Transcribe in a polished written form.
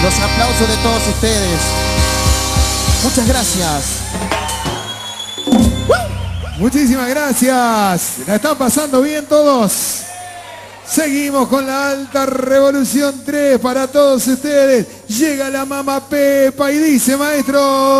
Los aplausos de todos ustedes. Muchas gracias. Muchísimas gracias. ¿La están pasando bien todos? Seguimos con la Alta Revolución 3 para todos ustedes. Llega la Mama Pepa y dice, maestro.